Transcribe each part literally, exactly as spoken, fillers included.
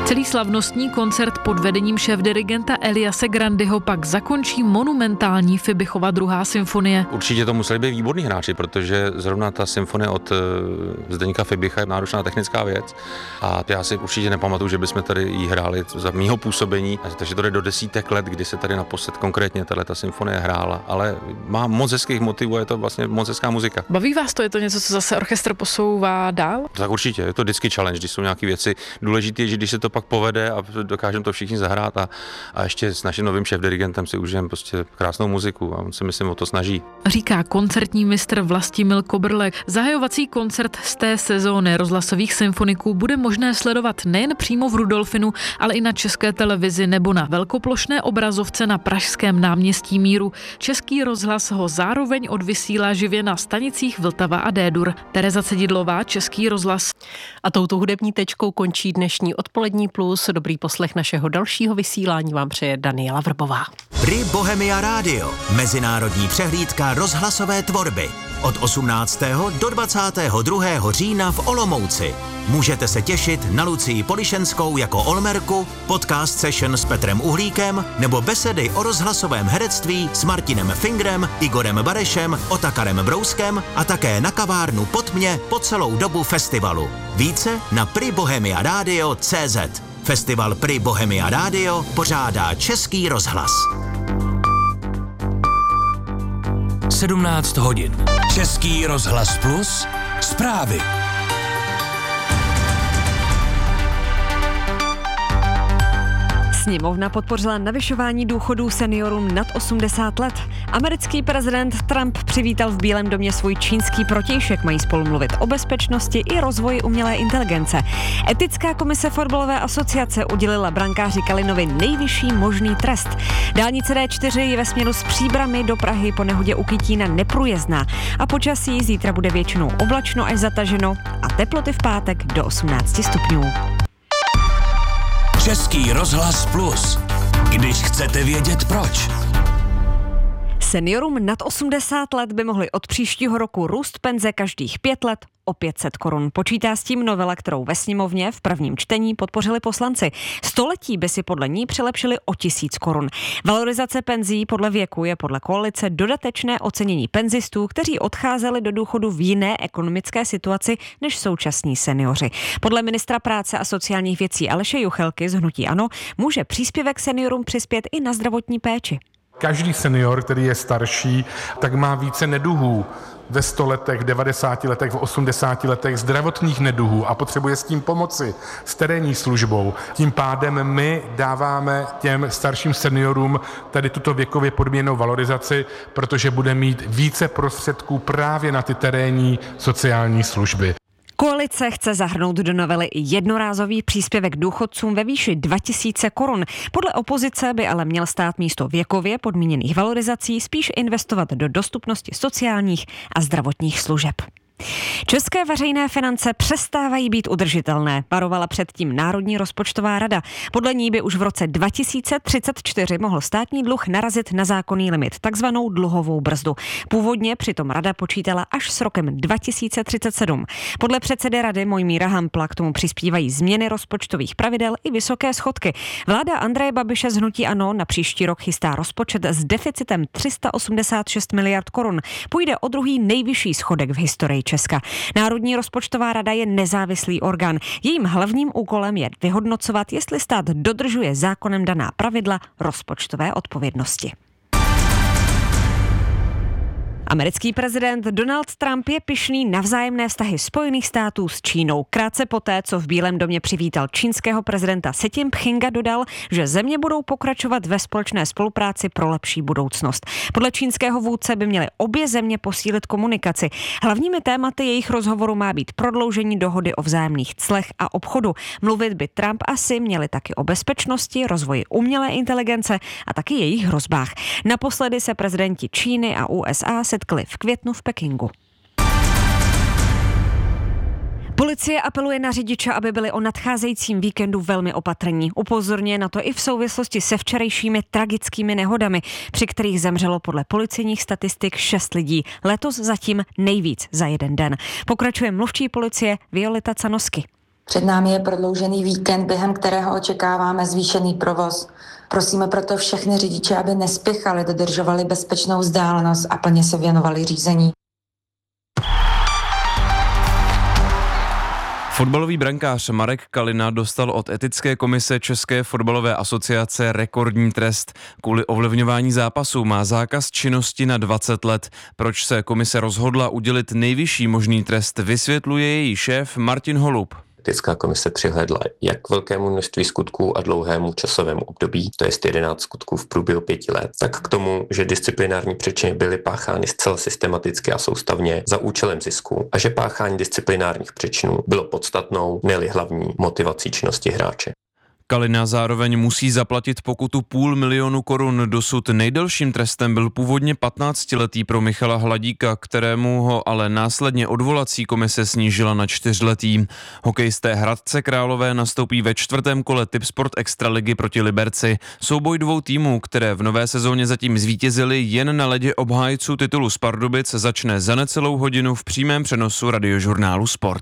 Celý slavnostní koncert pod vedením šéfdirigenta Eliase Grandyho pak zakončí monumentální Fibichova druhá symfonie. Určitě to museli být výborní hráči, protože zrovna ta symfonie od Zdeňka Fibicha je náročná technická věc a já si určitě nepamatuju, že bychom tady jí hráli za mýho působení, takže to jde do desítek let, kdy se tady naposled konkrétně tato symfonie hrála, ale má moc hezkých motivů a je to vlastně moc hezká muzika. Baví vás to? Je to něco, co zase orchestr posouvá dál? Tak určitě, je to vždycky challenge, když jsou nějaké věci. Důležité je, že když se to pak povede a dokážeme to všichni zahrát a, a ještě s naším novým šéfdirigentem si užijeme prostě krásnou muziku a on se myslím o to snaží. Říká koncertní mistr Vlastimil Kobrlek. Zahajovací koncert z té sezóny rozhlasových symfoniků bude možné sledovat nejen přímo v Rudolfinu, ale i na České televizi nebo na velkoplošné obrazovce na pražském náměstí Míru. Český rozhlas ho zároveň odvysílá živě na stanicích Vltava a Dédur. Tereza Cedidlová, Český rozhlas. A touto hudební tečkou končí dnešní Odpolední plus. Dobrý poslech našeho dalšího vysílání vám přeje Daniela Vrbová. Pri Bohemia Radio. Mezinárodní přehlídka rozhlasové tvorby. Od osmnáctého do dvacátého druhého října v Olomouci. Můžete se těšit na Lucii Polišenskou jako Olmerku, podcast session s Petrem Uhlíkem nebo besedy o rozhlasovém herectví s Martinem Fingrem, Igorem Barešem, Otakarem Brouskem a také na kavárnu Pod mě po celou dobu festivalu. Více na pri bohemia radio tečka cé zet. Festival Pri Bohemia Radio pořádá Český rozhlas. sedmnáct hodin. Český rozhlas plus. Zprávy. Sněmovna podpořila navyšování důchodů seniorům nad osmdesát let. Americký prezident Trump přivítal v Bílém domě svůj čínský protějšek. Mají spolu mluvit o bezpečnosti i rozvoji umělé inteligence. Etická komise fotbalové asociace udělila brankáři Kalinovi nejvyšší možný trest. Dálnice dé čtyři je ve směru z Příbrami do Prahy po nehodě u Kytína neprůjezdná. A počasí zítra bude většinou oblačno až zataženo a teploty v pátek do osmnáct stupňů. Český rozhlas plus. Když chcete vědět proč. Seniorům nad osmdesát let by mohli od příštího roku růst penze každých pět let o pět set korun. Počítá s tím novela, kterou ve sněmovně v prvním čtení podpořili poslanci. Století by si podle ní přilepšili o tisíc korun. Valorizace penzí podle věku je podle koalice dodatečné ocenění penzistů, kteří odcházeli do důchodu v jiné ekonomické situaci než současní seniori. Podle ministra práce a sociálních věcí Aleše Juchelky z hnutí ANO může příspěvek seniorům přispět i na zdravotní péči. Každý senior, který je starší, tak má více neduhů. Ve sto letech, v devadesáti letech, v osmdesáti letech zdravotních neduhů a potřebuje s tím pomoci, s terénní službou. Tím pádem my dáváme těm starším seniorům tady tuto věkově podmíněnou valorizaci, protože bude mít více prostředků právě na ty terénní sociální služby. Koalice chce zahrnout do novely i jednorázový příspěvek důchodcům ve výši dva tisíce korun. Podle opozice by ale měl stát místo věkově podmíněných valorizací spíš investovat do dostupnosti sociálních a zdravotních služeb. České veřejné finance přestávají být udržitelné, varovala předtím Národní rozpočtová rada. Podle ní by už v roce dva tisíce třicet čtyři mohl státní dluh narazit na zákonný limit, takzvanou dluhovou brzdu. Původně přitom rada počítala až s rokem dva tisíce třicet sedm. Podle předsedy rady Mojmíra Hampla k tomu přispívají změny rozpočtových pravidel i vysoké schodky. Vláda Andreje Babiše z hnutí ANO na příští rok chystá rozpočet s deficitem tři sta osmdesát šest miliard korun. Půjde o druhý nejvyšší schodek v historii Česka. Národní rozpočtová rada je nezávislý orgán. Jejím hlavním úkolem je vyhodnocovat, jestli stát dodržuje zákonem daná pravidla rozpočtové odpovědnosti. Americký prezident Donald Trump je pyšný na vzájemné vztahy Spojených států s Čínou. Krátce poté, co v Bílém domě přivítal čínského prezidenta Xi Jinpinga, dodal, že země budou pokračovat ve společné spolupráci pro lepší budoucnost. Podle čínského vůdce by měly obě země posílit komunikaci. Hlavními tématy jejich rozhovoru má být prodloužení dohody o vzájemných clech a obchodu. Mluvit by Trump a Xi měli taky o bezpečnosti, rozvoji umělé inteligence a taky jejich hrozbách. Naposledy se prezidenti Číny a U S A setkali v květnu v Pekingu. Policie apeluje na řidiče, aby byli o nadcházejícím víkendu velmi opatrní. Upozorňuje na to i v souvislosti se včerejšími tragickými nehodami, při kterých zemřelo podle policejních statistik šest lidí. Letos zatím nejvíc za jeden den. Pokračuje mluvčí policie Violeta Canosky. Před námi je prodloužený víkend, během kterého očekáváme zvýšený provoz. Prosíme proto všechny řidiče, aby nespěchali, dodržovali bezpečnou vzdálenost a plně se věnovali řízení. Fotbalový brankář Marek Kalina dostal od etické komise České fotbalové asociace rekordní trest. Kvůli ovlivňování zápasu má zákaz činnosti na dvacet let. Proč se komise rozhodla udělit nejvyšší možný trest, vysvětluje její šéf Martin Holub. Etická komise přihlédla jak k velkému množství skutků a dlouhému časovému období, to je jedenáct skutků v průběhu pěti let, tak k tomu, že disciplinární přečiny byly páchány zcela systematicky a soustavně za účelem zisku a že páchání disciplinárních přečinů bylo podstatnou, ne-li hlavní motivací činnosti hráče. Kalina zároveň musí zaplatit pokutu půl milionu korun. Dosud nejdelším trestem byl původně patnáctiletý pro Michala Hladíka, kterému ho ale následně odvolací komise snížila na čtyřletý. Hokejisté Hradce Králové nastoupí ve čtvrtém kole Tipsport Extraligy proti Liberci. Souboj dvou týmů, které v nové sezóně zatím zvítězili jen na ledě obhájců titulu z Pardubic, začne za necelou hodinu v přímém přenosu radiožurnálu Sport.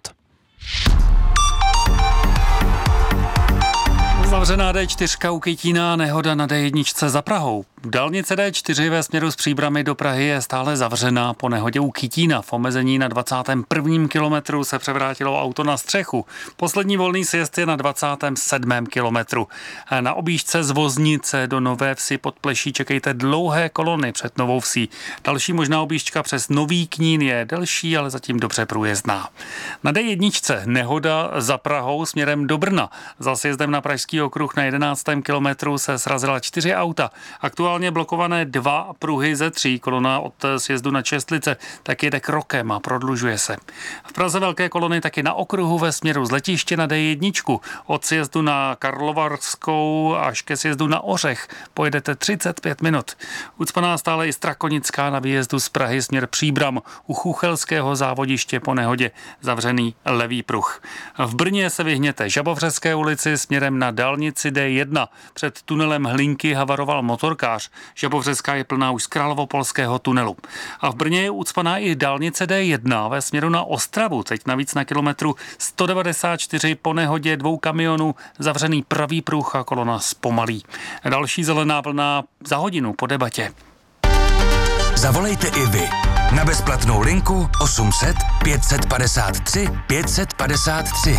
Zavřená D čtyři u Kytína, nehoda na D jedna za Prahou. Dálnice D čtyři ve směru z Příbrami do Prahy je stále zavřená. Po nehodě u Kytína v omezení na dvacátém prvním kilometru se převrátilo auto na střechu. Poslední volný sjezd je na dvacátém sedmém kilometru. Na objížďce z Voznice do Nové Vsi pod Pleší čekejte dlouhé kolony před Novou Vsí. Další možná objížďka přes Nový Knín je delší, ale zatím dobře průjezdná. Na D jedna nehoda za Prahou směrem do Brna. Za sjezdem na Pražský okruh na jedenáctém kilometru se srazila čtyři auta. Aktuálně blokované dva pruhy ze tří, kolona od sjezdu na Čestlice tak jede krokem a prodlužuje se. V Praze velké kolony taky na okruhu ve směru z letiště na D jedna. Od sjezdu na Karlovarskou až ke sjezdu na Ořech pojedete třicet pět minut. Ucpaná stále i Strakonická na výjezdu z Prahy směr Příbram u Chuchelského závodiště po nehodě zavřený levý pruh. V Brně se vyhněte Žabovřeské ulici směrem na dálnici D jedna. Před tunelem Hlinky havaroval motorkář. Žabovřeská je plná už z Královopolského tunelu. A v Brně je ucpaná i dálnice D jedna ve směru na Ostravu. Teď navíc na kilometru sto devadesát čtyři po nehodě dvou kamionů zavřený pravý pruh a kolona zpomalí. Další zelená vlna za hodinu po debatě. Zavolejte i vy na bezplatnou linku osm set pět set padesát tři pět set padesát tři.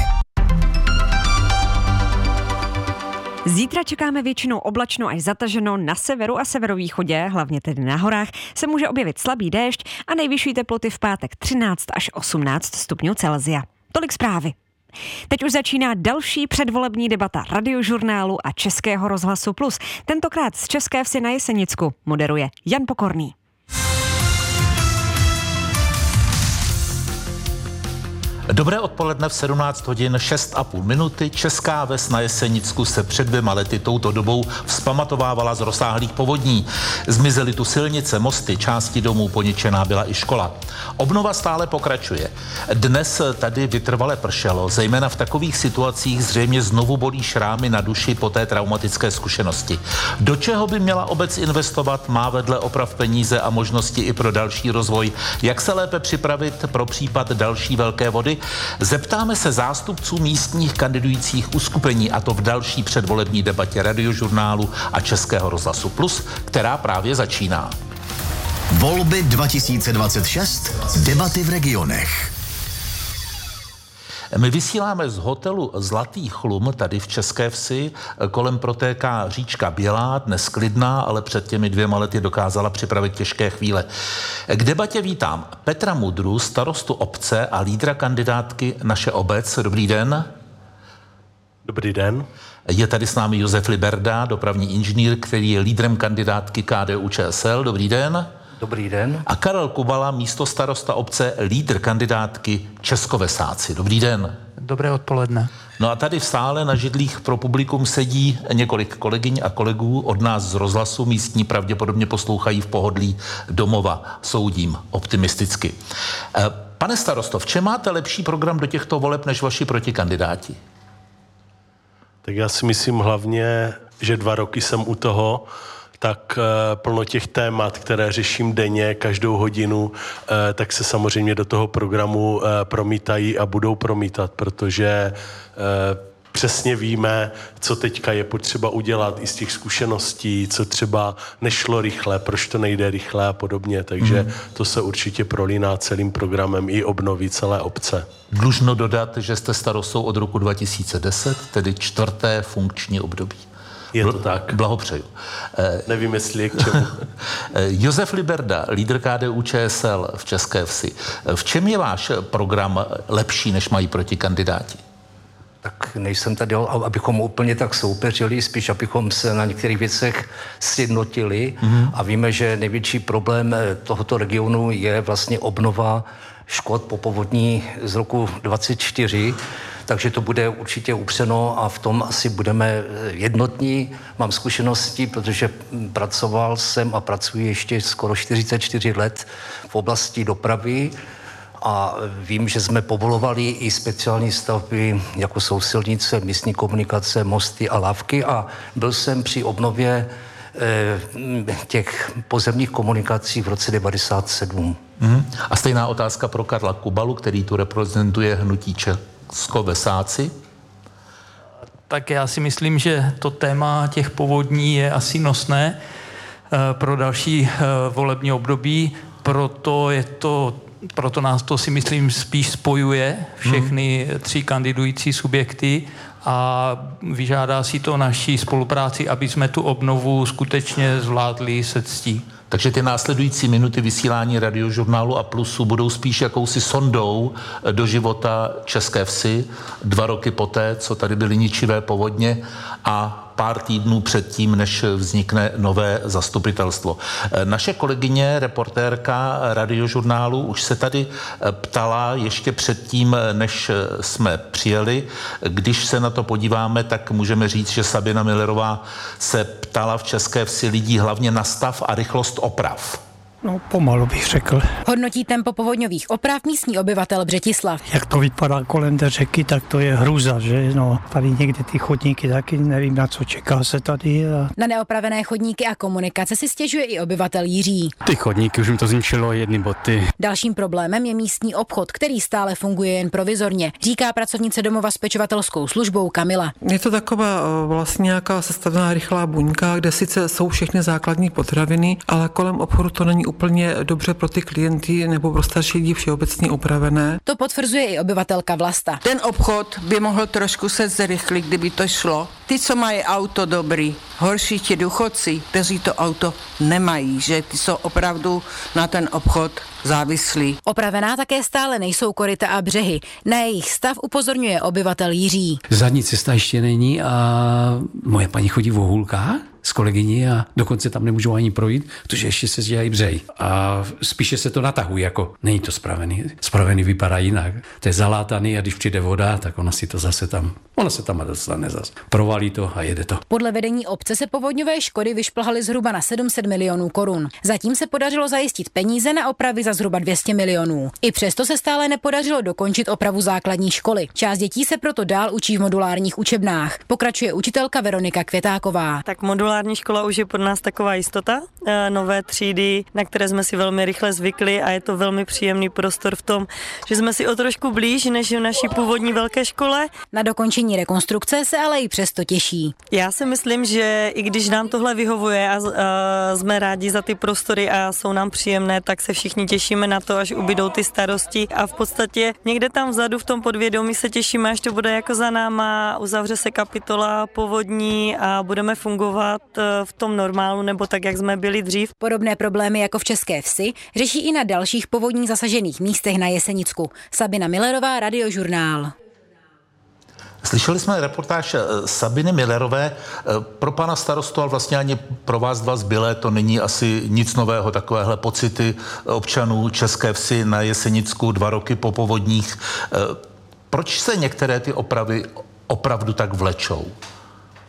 Zítra čekáme většinou oblačno až zataženo, na severu a severovýchodě, hlavně tedy na horách, se může objevit slabý déšť a nejvyšší teploty v pátek třináct až osmnáct stupňů Celsia. Tolik zprávy. Teď už začíná další předvolební debata Radiožurnálu a Českého rozhlasu Plus. Tentokrát z České Vsi na Jesenicku moderuje Jan Pokorný. Dobré odpoledne v sedmnáct hodin šest a půl minuty. Česká Ves na Jesenicku se před dvěma lety touto dobou vzpamatovávala z rozsáhlých povodní. Zmizely tu silnice, mosty, části domů, poničená byla i škola. Obnova stále pokračuje. Dnes tady vytrvale pršelo, zejména v takových situacích zřejmě znovu bolí šrámy na duši po té traumatické zkušenosti. Do čeho by měla obec investovat, má vedle oprav peníze a možnosti i pro další rozvoj. Jak se lépe připravit pro případ další velké vody? Zeptáme se zástupců místních kandidujících uskupení, a to v další předvolební debatě Radiožurnálu a Českého rozhlasu Plus, která právě začíná. Volby dva tisíce dvacet šest. Debaty v regionech. My vysíláme z hotelu Zlatý chlum tady v České Vsi. Kolem protéká říčka Bělá, dnes klidná, ale před těmi dvěma lety dokázala připravit těžké chvíle. K debatě vítám Petra Mudru, starostu obce a lídra kandidátky Naše obec. Dobrý den. Dobrý den. Je tady s námi Josef Liberda, dopravní inženýr, který je lídrem kandidátky K D U Č S L. Dobrý den. Dobrý den. A Karel Kubala, místostarosta obce, lídr kandidátky Českovesáci. Dobrý den. Dobré odpoledne. No a tady v sále na židlích pro publikum sedí několik kolegyň a kolegů od nás z rozhlasu. Místní pravděpodobně poslouchají v pohodlí domova, soudím optimisticky. Pane starosto, v čem máte lepší program do těchto voleb než vaši protikandidáti? Tak já si myslím hlavně, že dva roky jsem u toho, tak plno těch témat, které řeším denně, každou hodinu, tak se samozřejmě do toho programu promítají a budou promítat, protože přesně víme, co teďka je potřeba udělat i z těch zkušeností, co třeba nešlo rychle, proč to nejde rychle a podobně. Takže mm. to se určitě prolíná celým programem i obnoví celé obce. Dlužno dodat, že jste starostou od roku dva tisíce deset, tedy čtvrté funkční období. Je to tak. Blahopřeju. Nevím, jestli je k čemu. Josef Liberda, lídr K D U Č S L v České Vsi. V čem je váš program lepší, než mají protikandidáti? Tak nejsem tady, abychom úplně tak soupeřili, spíš abychom se na některých věcech sjednotili. Mm-hmm. A víme, že největší problém tohoto regionu je vlastně obnova škod po povodní z roku dvacet čtyři, takže to bude určitě upřeno a v tom asi budeme jednotní. Mám zkušenosti, protože pracoval jsem a pracuji ještě skoro čtyřicet čtyři let v oblasti dopravy a vím, že jsme povolovali i speciální stavby, jako jsou silnice, místní komunikace, mosty a lávky a byl jsem při obnově těch pozemních komunikací v roce devadesát sedm. Mm. A stejná otázka pro Karla Kubalu, který tu reprezentuje hnutí Česko-Vesáci. Tak já si myslím, že to téma těch povodní je asi nosné pro další volební období, proto je to Proto nás to, si myslím, spíš spojuje všechny tři kandidující subjekty a vyžádá si to naší spolupráci, aby jsme tu obnovu skutečně zvládli se ctí. Takže ty následující minuty vysílání Radiožurnálu a Plusu budou spíš jakousi sondou do života České Vsi dva roky poté, co tady byly ničivé povodně a pár týdnů předtím, než vznikne nové zastupitelstvo. Naše kolegyně, reportérka Radiožurnálu, už se tady ptala ještě předtím, než jsme přijeli. Když se na to podíváme, tak můžeme říct, že Sabina Millerová se ptala v České Vsi lidí hlavně na stav a rychlost oprav. No, pomalu bych řekl. Hodnotí tempo povodňových oprav místní obyvatel Břetislav. Jak to vypadá kolem té řeky, tak to je hrůza, že? No, tady někde ty chodníky taky nevím, na co čeká se tady. A... Na neopravené chodníky a komunikace si stěžuje i obyvatel Jiří. Ty chodníky už mi to zničilo jedny boty. Dalším problémem je místní obchod, který stále funguje jen provizorně, říká pracovnice domova s pečovatelskou službou Kamila. Je to taková vlastně nějaká sestavená rychlá buňka, kde sice jsou všechny základní potraviny, ale kolem obchodu to není úplně dobře pro ty klienty nebo pro starší lidi všeobecně upravené. To potvrzuje i obyvatelka Vlasta. Ten obchod by mohl trošku se zrychlit, kdyby to šlo. Ty, co mají auto dobrý, horší ti důchodci, kteří to auto nemají, že ty jsou opravdu na ten obchod závislí. Opravená také stále nejsou koryta a břehy. Na jejich stav upozorňuje obyvatel Jiří. Zadní cesta ještě není a moje paní chodí v hůlkách s kolegyní a dokonce tam nemůžou ani projít, protože ještě se dělají břehy. A spíše se to natahuje, jako není to spravený. Spravený vypadá jinak. To je zalátaný a když přijde voda, tak ona si to zase tam, ona se tam dostane zase. Provalí to a jede to. Podle vedení obce se povodňové škody vyšplhaly zhruba na sedm set milionů korun. Zatím se podařilo zajistit peníze na opravy za zhruba dvě stě milionů. I přesto se stále nepodařilo dokončit opravu základní školy. Část dětí se proto dál učí v modulárních učebnách. Pokračuje učitelka Veronika Květáková. Tak modulární škola už je pod nás taková jistota. Nové třídy, na které jsme si velmi rychle zvykli a je to velmi příjemný prostor v tom, že jsme si o trošku blíž než v naší původní velké škole. Na dokončení rekonstrukce se ale i přesto těší. Já si myslím, že i když nám tohle vyhovuje a, a jsme rádi za ty prostory a jsou nám příjemné, tak se všichni těšíme na to, až ubydou ty starosti a v podstatě někde tam vzadu v tom podvědomí se těšíme, až to bude jako za náma, uzavře se kapitola povodní a budeme fungovat v tom normálu nebo tak, jak jsme byli dřív. Podobné problémy jako v České Vsi řeší i na dalších povodní zasažených místech na Jesenicku. Sabina Millerová, Radiožurnál. Slyšeli jsme reportáž Sabiny Millerové. Pro pana starostu, ale vlastně ani pro vás dva zbylé, to není asi nic nového, takovéhle pocity občanů České Vsi na Jesenicku dva roky po povodních. Proč se některé ty opravy opravdu tak vlečou?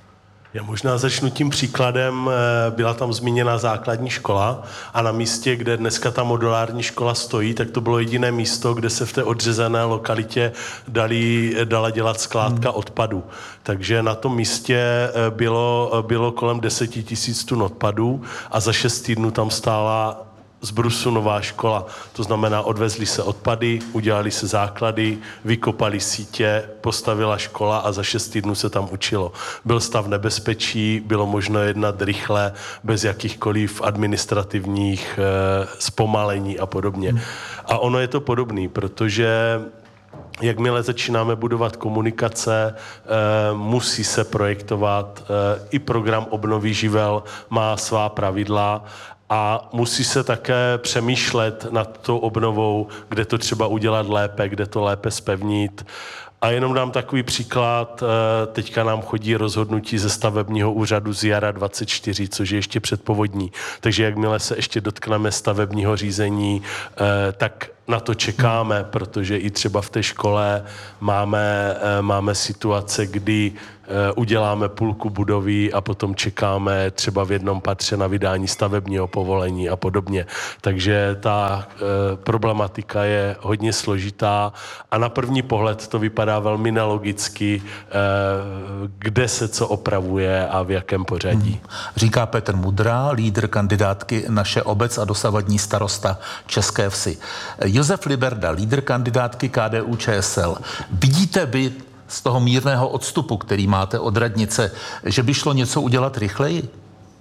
Já možná začnu tím příkladem, byla tam zmíněna základní škola a na místě, kde dneska ta modulární škola stojí, tak to bylo jediné místo, kde se v té odřezané lokalitě dali, dala dělat skládka hmm. odpadu. Takže na tom místě bylo, bylo kolem deset tisíc tun odpadů a za šest týdnů tam stála z brusu nová škola. To znamená, odvezli se odpady, udělali se základy, vykopali sítě, postavila škola a za šest týdnů se tam učilo. Byl stav nebezpečí, bylo možno jednat rychle, bez jakýchkoliv administrativních eh, zpomalení a podobně. Hmm. A ono je to podobný, protože jakmile začínáme budovat komunikace, eh, musí se projektovat, eh, i program obnovy živel má svá pravidla a musí se také přemýšlet nad tou obnovou, kde to třeba udělat lépe, kde to lépe zpevnit. A jenom dám takový příklad, teďka nám chodí rozhodnutí ze stavebního úřadu z jara dvacet čtyři, což je ještě předpovodní. Takže jakmile se ještě dotkneme stavebního řízení, tak na to čekáme, protože i třeba v té škole máme, máme situace, kdy uděláme půlku budovy a potom čekáme třeba v jednom patře na vydání stavebního povolení a podobně. Takže ta e, problematika je hodně složitá a na první pohled to vypadá velmi nelogicky, e, kde se co opravuje a v jakém pořadí. Hmm. Říká Petr Mudra, lídr kandidátky Naše obec a dosavadní starosta České Vsi. Josef Liberda, lídr kandidátky K D U Č S L. Vidíte vy z toho mírného odstupu, který máte od radnice, že by šlo něco udělat rychleji?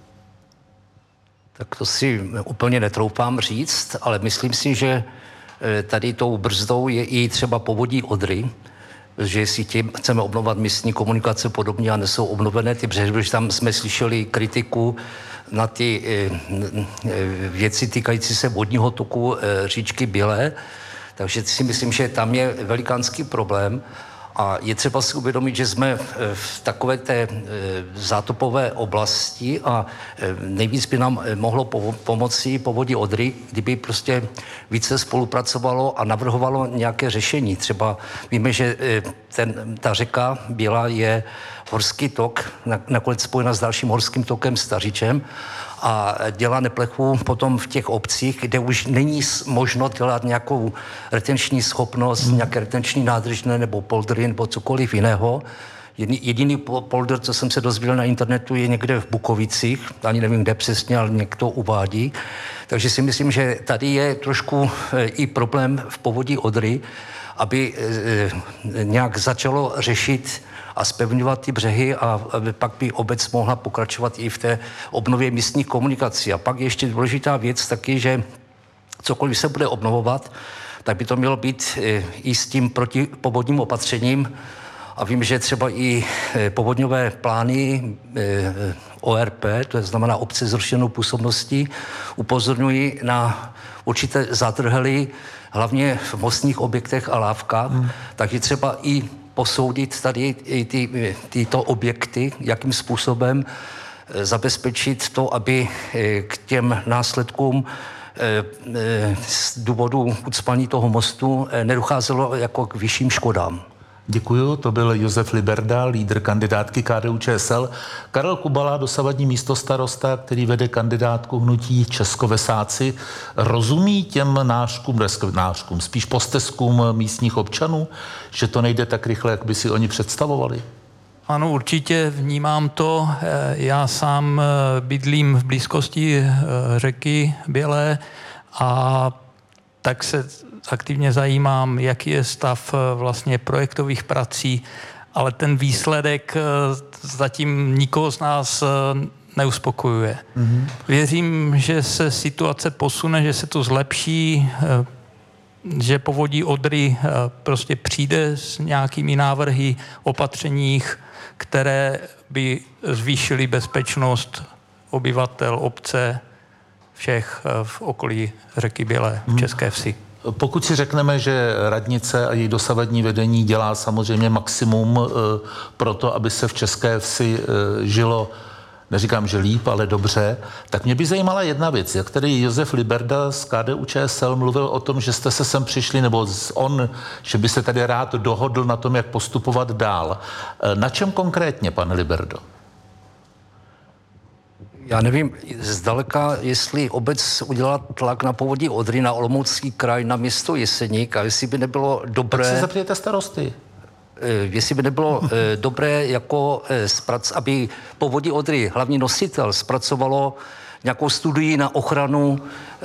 Tak to si úplně netroufám říct, ale myslím si, že tady tou brzdou je i třeba povodí Odry, že jestli tím chceme obnovovat místní komunikace podobně a nesou obnovené ty břehy, protože tam jsme slyšeli kritiku na ty věci týkající se vodního toku říčky Bělé, takže si myslím, že tam je velikánský problém. A je třeba si uvědomit, že jsme v takové té zátopové oblasti a nejvíc by nám mohlo pomoci povodí Odry, kdyby prostě více spolupracovalo a navrhovalo nějaké řešení. Třeba víme, že ten, ta řeka Bělá je horský tok, nakonec spojena s dalším horským tokem Stařičem a dělá neplechu potom v těch obcích, kde už není možno dělat nějakou retenční schopnost, hmm. nějaké retenční nádržné nebo poldry nebo cokoliv jiného. Jediný, jediný polder, co jsem se dozvěděl na internetu, je někde v Bukovicích, ani nevím, kde přesně, ale někdo uvádí. Takže si myslím, že tady je trošku i problém v povodí Odry, aby nějak začalo řešit a zpevňovat ty břehy a pak by obec mohla pokračovat i v té obnově místních komunikací. A pak ještě důležitá věc taky, že cokoliv se bude obnovovat, tak by to mělo být i s tím protipovodním opatřením. A vím, že třeba i povodňové plány O R P, to znamená obce s rozšířenou působností, upozorňují na určité zadrhely, hlavně v mostních objektech a lávkách, hmm. takže třeba i posoudit tady i ty, tyto objekty, jakým způsobem zabezpečit to, aby k těm následkům z důvodu ucpání toho mostu nedocházelo jako k vyšším škodám. Děkuju, to byl Josef Liberda, lídr kandidátky K D U Č S L. Karel Kubala, dosavadní místostarosta, který vede kandidátku hnutí Českovesáci, rozumí těm nářkům, nářkům, spíš posteskům místních občanů, že to nejde tak rychle, jak by si oni představovali? Ano, určitě vnímám to. Já sám bydlím v blízkosti řeky Bělé a tak se aktivně zajímám, jaký je stav vlastně projektových prací, ale ten výsledek zatím nikoho z nás neuspokojuje. Mm-hmm. Věřím, že se situace posune, že se to zlepší, že povodí Odry prostě přijde s nějakými návrhy opatřeních, které by zvýšily bezpečnost obyvatel obce všech v okolí řeky Bělé v České Vsi. Pokud si řekneme, že radnice a její dosavadní vedení dělá samozřejmě maximum pro to, aby se v České Vsi žilo, neříkám, že líp, ale dobře, tak mě by zajímala jedna věc. Jak tady Josef Liberda z K D U Č S L mluvil o tom, že jste se sem přišli, nebo on, že by se tady rád dohodl na tom, jak postupovat dál. Na čem konkrétně, pane Liberdo? Já nevím zdaleka, jestli obec udělala tlak na povodí Odry na Olomoucký kraj, na město Jeseník, a jestli by nebylo dobré... Tak se zeptejte starosty. Jestli by nebylo dobré, jako, aby povodí Odry, hlavní nositel, zpracovalo nějakou studii na ochranu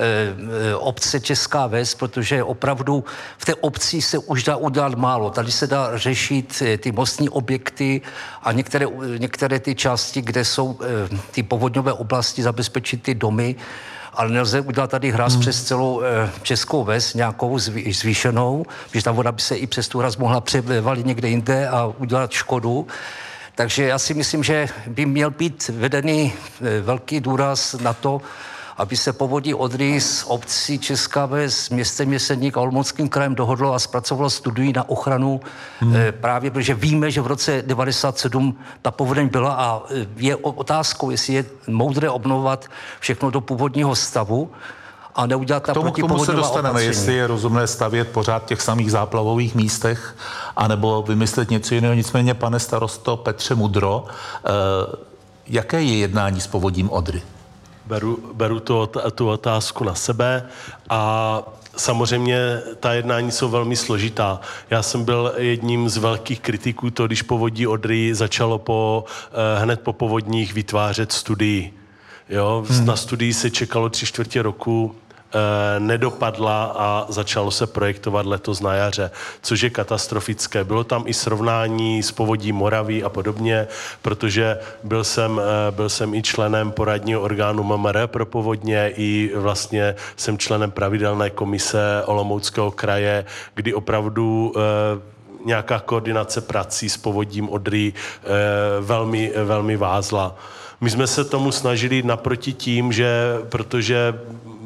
e, obce Česká Ves, protože opravdu v té obci se už dá udělat málo. Tady se dá řešit ty mostní objekty a některé, některé ty části, kde jsou e, ty povodňové oblasti, zabezpečit ty domy, ale nelze udělat tady hraz hmm. přes celou e, Českou Ves, nějakou zvý, zvýšenou, protože ta voda by se i přes tu hraz mohla převalit někde jinde a udělat škodu. Takže já si myslím, že by měl být vedený velký důraz na to, aby se povodí Odry s obcí Česká Ves, s městem Jeseník a Olomouckým krajem dohodlo a zpracovalo studii na ochranu hmm. právě, protože víme, že v roce devadesát sedm ta povodeň byla a je otázkou, jestli je moudré obnovovat všechno do původního stavu a neudělat ta protipovodňová opatření. K tomu se dostaneme, jestli je rozumné stavět pořád v těch samých záplavových místech, anebo vymyslet něco jiného. Nicméně, pane starosto Petře Mudro, eh, jaké je jednání s povodím Odry? Beru, beru tu, tu otázku na sebe a samozřejmě ta jednání jsou velmi složitá. Já jsem byl jedním z velkých kritiků to, když povodí Odry začalo po, eh, hned po povodních vytvářet studii. Jo, hmm. Na studii se čekalo tři čtvrtě roku, e, nedopadla a začalo se projektovat letos na jaře, což je katastrofické. Bylo tam i srovnání s povodí Moravy a podobně, protože byl jsem, e, byl jsem i členem poradního orgánu M M R pro povodně, i vlastně jsem členem pravidelné komise Olomouckého kraje, kdy opravdu e, nějaká koordinace prací s povodím Odry e, velmi, velmi vázla. My jsme se tomu snažili naproti tím, že protože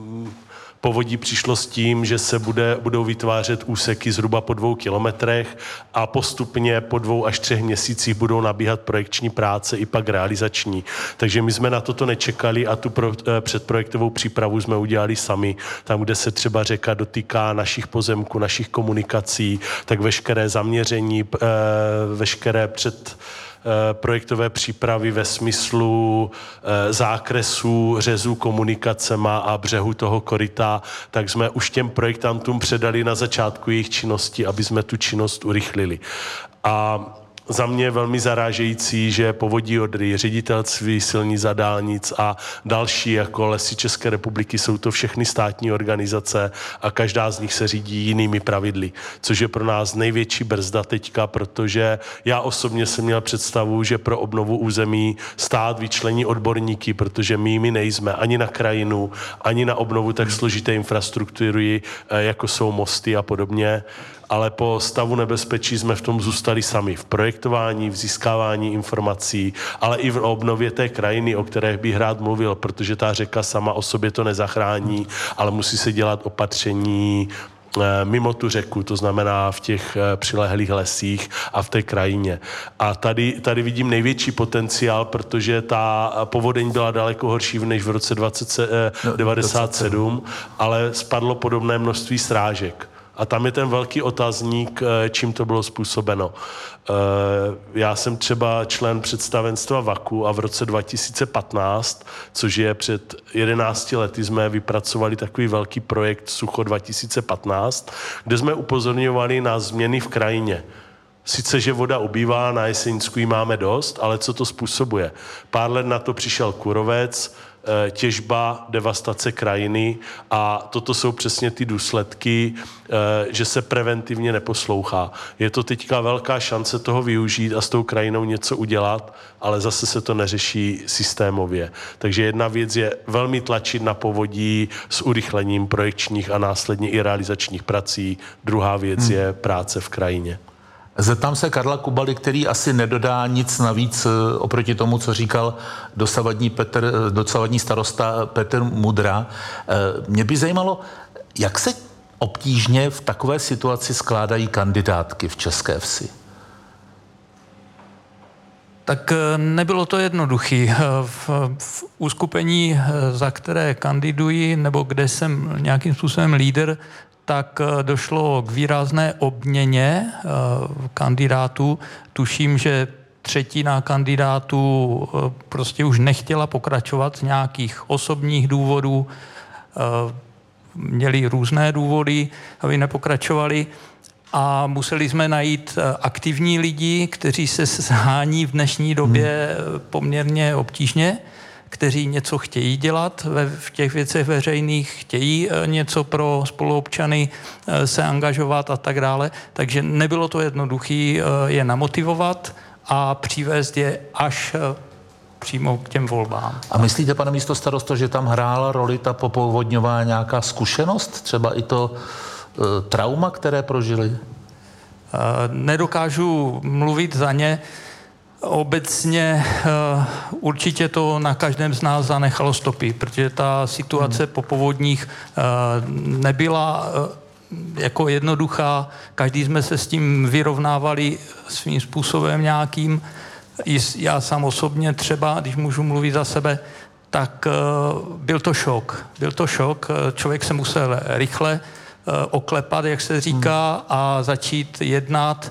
povodí přišlo s tím, že se bude, budou vytvářet úseky zhruba po dvou kilometrech a postupně po dvou až třech měsících budou nabíhat projekční práce i pak realizační. Takže my jsme na toto nečekali a tu pro, předprojektovou přípravu jsme udělali sami. Tam, kde se třeba řeka dotýká našich pozemků, našich komunikací, tak veškeré zaměření, veškeré před projektové přípravy ve smyslu zákresů, řezů komunikacema a břehu toho koryta, tak jsme už těm projektantům předali na začátku jejich činnosti, aby jsme tu činnost urychlili. A za mě je velmi zarážející, že Povodí Odry, Ředitelství silnic a dálnic a další jako Lesy České republiky jsou to všechny státní organizace a každá z nich se řídí jinými pravidly, což je pro nás největší brzda teďka, protože já osobně jsem měl představu, že pro obnovu území stát vyčlení odborníky, protože my my nejsme ani na krajinu, ani na obnovu tak složité infrastruktury, jako jsou mosty a podobně. Ale po stavu nebezpečí jsme v tom zůstali sami. V projektování, v získávání informací, ale i v obnově té krajiny, o které bych rád mluvil, protože ta řeka sama o sobě to nezachrání, ale musí se dělat opatření mimo tu řeku, to znamená v těch přilehlých lesích a v té krajině. A tady, tady vidím největší potenciál, protože ta povodeň byla daleko horší než v roce dvacet devadesát sedm, ale spadlo podobné množství srážek. A tam je ten velký otazník, čím to bylo způsobeno. Já jsem třeba člen představenstva V A K U a v roce dva tisíce patnáct, což je před jedenácti lety, jsme vypracovali takový velký projekt Sucho dva tisíce patnáct, kde jsme upozorňovali na změny v krajině. Sice, že voda ubývá, na Jesenicku ji máme dost, ale co to způsobuje? Pár let na to přišel kůrovec, těžba, devastace krajiny a toto jsou přesně ty důsledky, že se preventivně neposlouchá. Je to teďka velká šance toho využít a s tou krajinou něco udělat, ale zase se to neřeší systémově. Takže jedna věc je velmi tlačit na povodí s urychlením projekčních a následně i realizačních prací. Druhá věc hmm. je práce v krajině. Zeptám se Karla Kubaly, který asi nedodá nic navíc oproti tomu, co říkal dosavadní, Petr, dosavadní starosta Petr Mudra. Mě by zajímalo, jak se obtížně v takové situaci skládají kandidátky v České Vsi? Tak nebylo to jednoduché. V, v uskupení, za které kandiduji, nebo kde jsem nějakým způsobem lídr, tak došlo k výrazné obměně kandidátů. Tuším, že třetina kandidátů prostě už nechtěla pokračovat z nějakých osobních důvodů, měli různé důvody, aby nepokračovali a museli jsme najít aktivní lidi, kteří se shání v dnešní době poměrně obtížně, kteří něco chtějí dělat ve, v těch věcech veřejných, chtějí něco pro spoluobčany se angažovat a tak dále. Takže nebylo to jednoduché je namotivovat a přivést je až přímo k těm volbám. A myslíte, pane místostarosto, že tam hrála roli ta popovodňová nějaká zkušenost? Třeba i to e, trauma, které prožili? E, nedokážu mluvit za ně. Obecně uh, určitě to na každém z nás zanechalo stopy, protože ta situace hmm. po povodních uh, nebyla uh, jako jednoduchá. Každý jsme se s tím vyrovnávali svým způsobem nějakým. I já sám osobně třeba, když můžu mluvit za sebe, tak uh, byl to šok. Byl to šok. Člověk se musel rychle uh, oklepat, jak se říká, hmm. a začít jednat.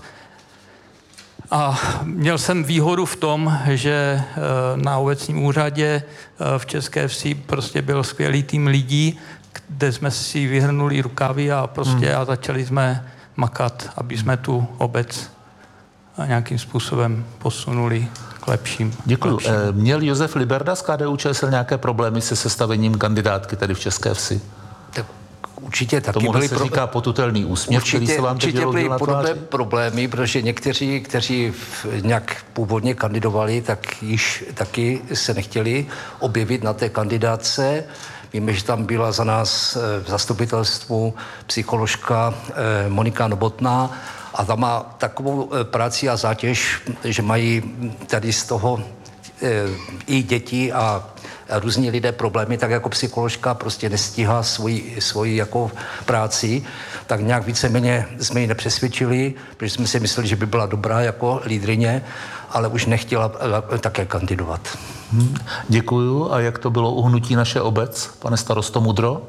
A měl jsem výhodu v tom, že na obecním úřadě v České Vsi prostě byl skvělý tým lidí, kde jsme si vyhrnuli rukavy a prostě hmm. a začali jsme makat, aby jsme tu obec nějakým způsobem posunuli k lepším. Děkuju. Lepším. Měl Josef Liberda z K D U Č S L nějaké problémy se sestavením kandidátky tady v České Vsi? Tak určitě taky Tomuhle byly se pro... říká potutelný úsměv, určitě, který se vám teď určitě byly na podobné tváři? problémy, protože někteří, kteří nějak původně kandidovali, tak již taky se nechtěli objevit na té kandidátce. Víme, že tam byla za nás v zastupitelstvu psycholožka Monika Novotná a tam má takovou práci a zátěž, že mají tady z toho i děti a různí lidé problémy, tak jako psycholožka prostě nestíhá svoji, svoji jako práci, tak nějak víceméně jsme ji nepřesvědčili, protože jsme si mysleli, že by byla dobrá jako lídryně, ale už nechtěla také kandidovat. Hmm, děkuju. A jak to bylo u hnutí Naše obec, pane starosto Mudro?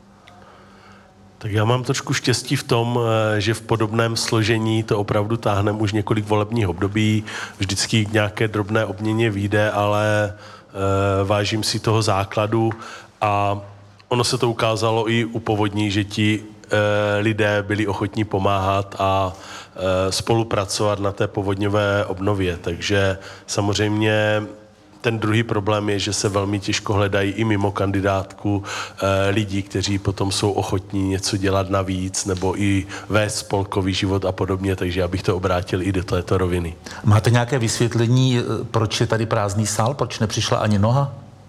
Tak já mám trošku štěstí v tom, že v podobném složení to opravdu táhneme už několik volebních období. Vždycky k nějaké drobné obměně vyjde, ale e, vážím si toho základu a ono se to ukázalo i u povodní, že ti e, lidé byli ochotní pomáhat a e, spolupracovat na té povodňové obnově. Takže samozřejmě ten druhý problém je, že se velmi těžko hledají i mimo kandidátku e, lidí, kteří potom jsou ochotní něco dělat navíc nebo i vést spolkový život a podobně, takže já bych to obrátil i do této roviny. Máte nějaké vysvětlení, proč je tady prázdný sál, proč nepřišla ani noha?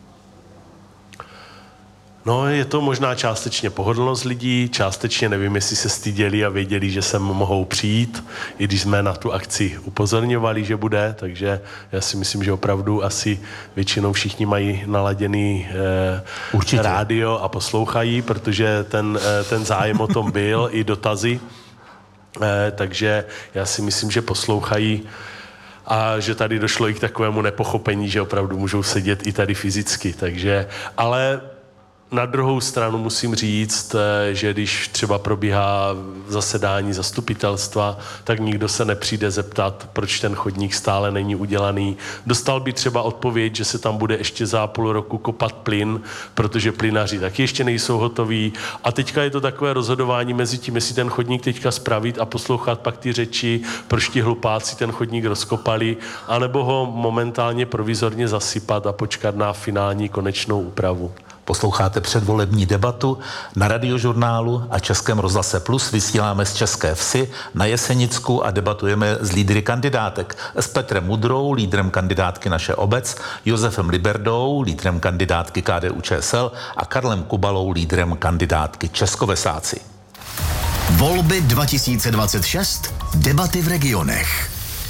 No, je to možná částečně pohodlnost lidí, částečně nevím, jestli se styděli a věděli, že sem mohou přijít, i když jsme na tu akci upozorňovali, že bude, takže já si myslím, že opravdu asi většinou všichni mají naladěný eh, rádio a poslouchají, protože ten, eh, ten zájem o tom byl, i dotazy, eh, takže já si myslím, že poslouchají a že tady došlo i k takovému nepochopení, že opravdu můžou sedět i tady fyzicky, takže, ale na druhou stranu musím říct, že když třeba probíhá zasedání zastupitelstva, tak nikdo se nepřijde zeptat, proč ten chodník stále není udělaný. Dostal by třeba odpověď, že se tam bude ještě za půl roku kopat plyn, protože plynaři taky ještě nejsou hotoví. A teďka je to takové rozhodování mezi tím, jestli ten chodník teďka spravit a poslouchat pak ty řeči, proč ti hlupáci ten chodník rozkopali, anebo ho momentálně provizorně zasypat a počkat na finální konečnou úpravu. Posloucháte předvolební debatu na Radiožurnálu a Českém rozhlase Plus. Vysíláme z České Vsi na Jesenicku a debatujeme s lídry kandidátek. S Petrem Mudrou, lídrem kandidátky Naše obec, Josefem Liberdou, lídrem kandidátky K D U Č S L a Karlem Kubalou, lídrem kandidátky Českovesáci. Volby dva tisíce dvacet šest. Debaty v regionech.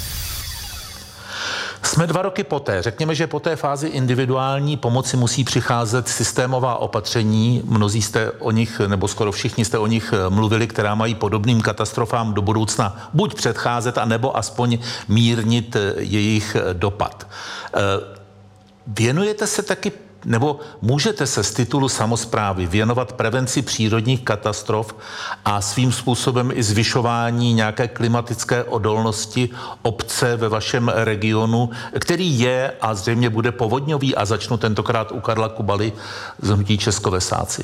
Jsme dva roky poté. Řekněme, že po té fázi individuální pomoci musí přicházet systémová opatření. Mnozí jste o nich, nebo skoro všichni jste o nich mluvili, která mají podobným katastrofám do budoucna buď předcházet, anebo aspoň mírnit jejich dopad. Věnujete se taky Nebo můžete se z titulu samosprávy věnovat prevenci přírodních katastrof a svým způsobem i zvyšování nějaké klimatické odolnosti obce ve vašem regionu, který je a zřejmě bude povodňový, a začnu tentokrát u Karla Kubaly z hnutí Českovesáci?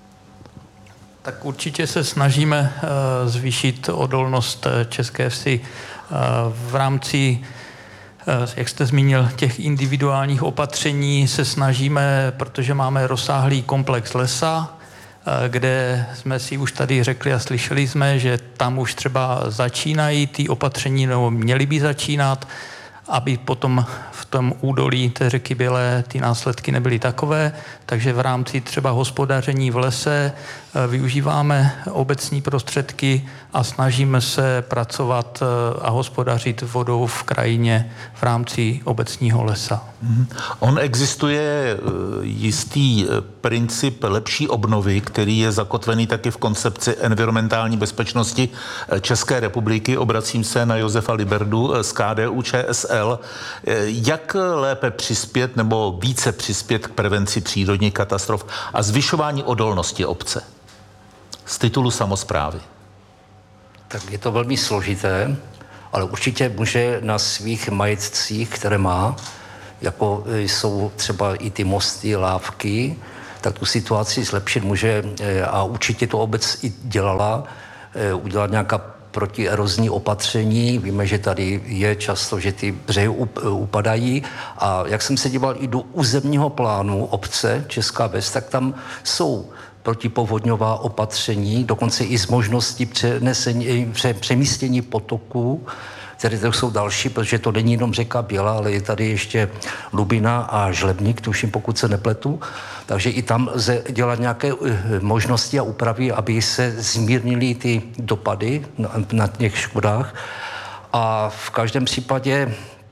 Tak určitě se snažíme zvýšit odolnost české vsi v rámci, jak jste zmínil, těch individuálních opatření se snažíme, protože máme rozsáhlý komplex lesa, kde jsme si už tady řekli a slyšeli jsme, že tam už třeba začínají ty opatření, nebo měly by začínat, aby potom v tom údolí té řeky Bělé ty následky nebyly takové. Takže v rámci třeba hospodaření v lese využíváme obecní prostředky a snažíme se pracovat a hospodařit vodou v krajině v rámci obecního lesa. On existuje jistý princip lepší obnovy, který je zakotvený taky v koncepci environmentální bezpečnosti České republiky. Obracím se na Josefa Liberdu z K D U Č S L. Jak lépe přispět nebo více přispět k prevenci přírodních katastrof a zvyšování odolnosti obce z titulu samosprávy? Tak je to velmi složité, ale určitě může na svých majetcích, které má, jako jsou třeba i ty mosty, lávky, tak tu situaci zlepšit může, a určitě to obec i dělala, udělat nějaká protierozní opatření. Víme, že tady je často, že ty břehy upadají, a jak jsem se díval i do územního plánu obce Česká Ves, tak tam jsou protipovodňová opatření, dokonce i s možností přenesení, pře, přemístění potoků, které to jsou další, protože to není jenom řeka Běla, ale je tady ještě Lubina a Žlebník, tuším, pokud se nepletu. Takže i tam lze dělat nějaké možnosti a úpravy, aby se zmírnily ty dopady na, na těch škodách. A v každém případě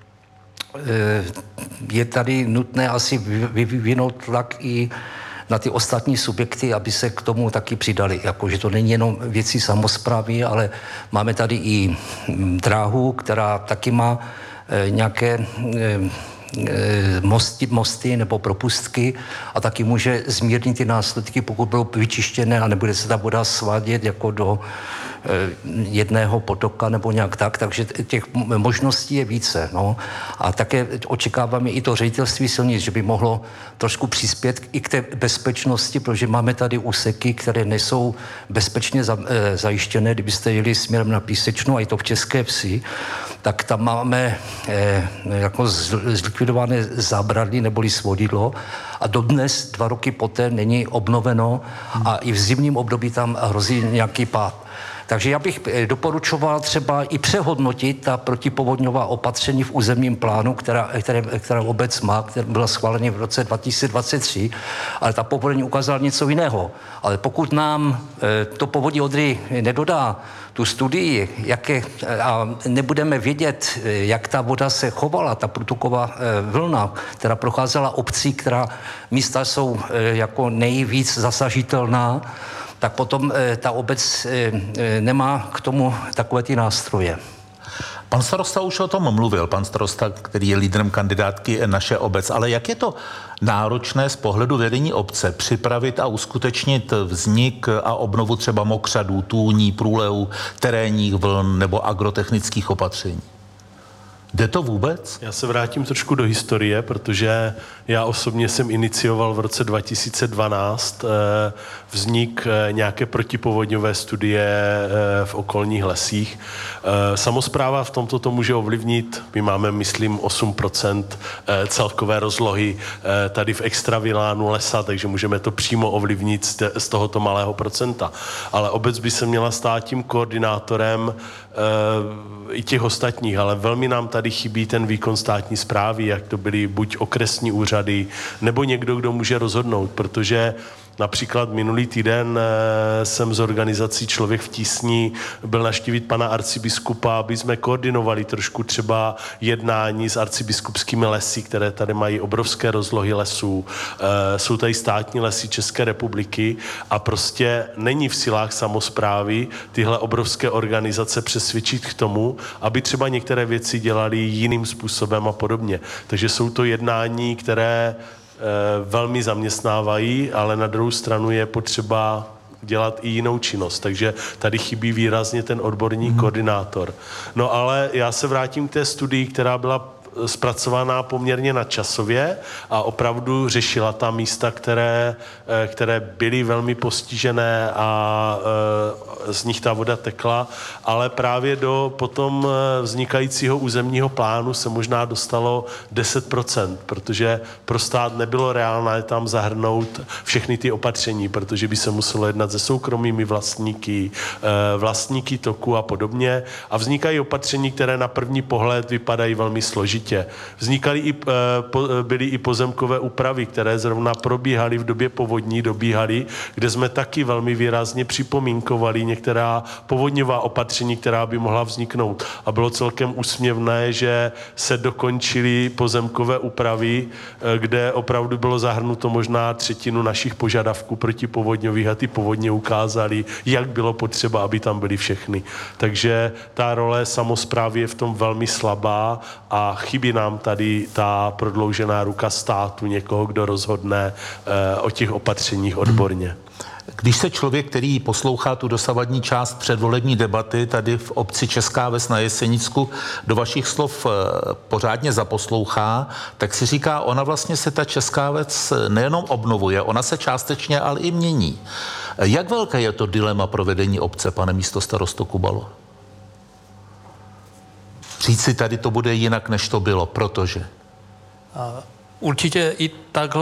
je tady nutné asi vyvinout tlak i na ty ostatní subjekty, aby se k tomu taky přidali. Jakože to není jenom věcí samosprávy, ale máme tady i dráhu, která taky má nějaké mosty, mosty nebo propustky a taky může zmírnit ty následky, pokud budou vyčištěné a nebude se ta voda svádět jako do jedného potoka nebo nějak tak, takže těch možností je více. No. A také očekáváme i to ředitelství silnic, že by mohlo trošku přispět i k té bezpečnosti, protože máme tady úseky, které nejsou bezpečně za, e, zajištěné. Kdybyste jeli směrem na Písečnu, a i to v České Vsi, tak tam máme e, jako zlikvidované zábradlí neboli svodidlo a dodnes, dva roky poté, není obnoveno a i v zimním období tam hrozí nějaký pád. Takže já bych doporučoval třeba i přehodnotit ta protipovodňová opatření v územním plánu, která, které, která obec má, která byla schválena v roce dva tisíce dvacet tři, ale ta povodní ukázala něco jiného. Ale pokud nám to povodí Odry nedodá tu studii, jaké, a nebudeme vědět, jak ta voda se chovala, ta průtoková vlna, která procházela obcí, která místa jsou jako nejvíc zasažitelná, tak potom e, ta obec e, e, nemá k tomu takové ty nástroje. Pan starosta už o tom mluvil, pan starosta, který je lídrem kandidátky Naše obec, ale jak je to náročné z pohledu vedení obce připravit a uskutečnit vznik a obnovu třeba mokřadů, tůní, průlehů, terénních vln nebo agrotechnických opatření? Jde to vůbec? Já se vrátím trošku do historie, protože já osobně jsem inicioval v roce dva tisíce dvanáct vznik nějaké protipovodňové studie v okolních lesích. Samospráva v tomto to může ovlivnit. My máme, myslím, osm procent celkové rozlohy tady v extravilánu lesa, takže můžeme to přímo ovlivnit z tohoto malého procenta. Ale obec by se měla stát tím koordinátorem i těch ostatních, ale velmi nám tady chybí ten výkon státní správy, jak to byly buď okresní úřady, nebo někdo, kdo může rozhodnout, protože například minulý týden jsem z organizací Člověk v tísni byl navštívit pana arcibiskupa, aby jsme koordinovali trošku třeba jednání s arcibiskupskými lesy, které tady mají obrovské rozlohy lesů. Jsou tady státní lesy České republiky a prostě není v silách samosprávy tyhle obrovské organizace přesvědčit k tomu, aby třeba některé věci dělali jiným způsobem a podobně. Takže jsou to jednání, které velmi zaměstnávají, ale na druhou stranu je potřeba dělat i jinou činnost, takže tady chybí výrazně ten odborný hmm. koordinátor. No ale já se vrátím k té studii, která byla zpracovaná poměrně nadčasově a opravdu řešila ta místa, které, které byly velmi postižené a z nich ta voda tekla, ale právě do potom vznikajícího územního plánu se možná dostalo deset procent, protože pro stát nebylo reálné tam zahrnout všechny ty opatření, protože by se muselo jednat se soukromými vlastníky, vlastníky toku a podobně a vznikají opatření, které na první pohled vypadají velmi složitě. Vznikaly i, byly i pozemkové úpravy, které zrovna probíhaly v době povodní, dobíhaly, kde jsme taky velmi výrazně připomínkovali některá povodňová opatření, která by mohla vzniknout. A bylo celkem úsměvné, že se dokončily pozemkové úpravy, kde opravdu bylo zahrnuto možná třetinu našich požadavků protipovodňových a ty povodně ukázaly, jak bylo potřeba, aby tam byly všechny. Takže ta role samosprávy je v tom velmi slabá a chybí nám tady ta prodloužená ruka státu, někoho, kdo rozhodne eh, o těch opatřeních odborně. Když se člověk, který poslouchá tu dosavadní část předvolební debaty tady v obci Česká Ves na Jesenicku, do vašich slov pořádně zaposlouchá, tak si říká, ona vlastně se ta Česká Ves nejenom obnovuje, ona se částečně ale i mění. Jak velké je to dilema pro vedení obce, pane místostarosto Kubalo? Říct si, tady to bude jinak, než to bylo, protože... Určitě i takhle